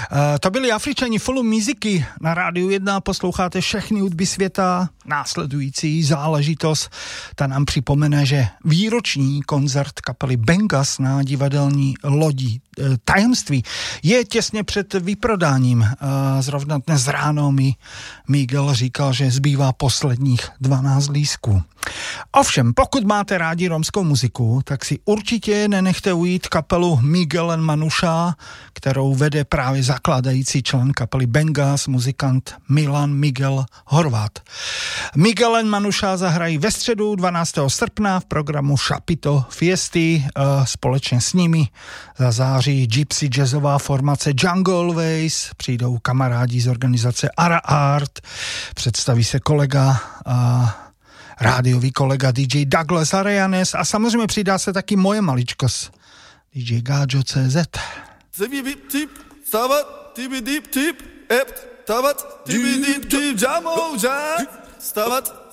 To byli Afričani Full Musicy na Rádiu 1, posloucháte všechny hudby světa. Následující záležitost, ta nám připomene, že výroční koncert kapely Bengas na divadelní lodi Tajemství je těsně před vyprodáním. Zrovna dnes ráno mi Miguel říkal, že zbývá posledních 12 lístků. Ovšem, pokud máte rádi romskou muziku, tak si určitě nenechte ujít kapelu Miguel Manusha, kterou vede právě zakládající člen kapely Bengas, muzikant Milan Miguel Horvat. Miguel Manusha zahrají ve středu 12. srpna v programu Šapito Fiesty. Společně s nimi zazáří gypsy jazzová formace Jungle Ways, přijdou kamarádi z organizace Ara Art, představí se kolega rádiový kolega DJ Douglas Areanes a samozřejmě přidá se taky moje maličkost DJ Gajo.cz.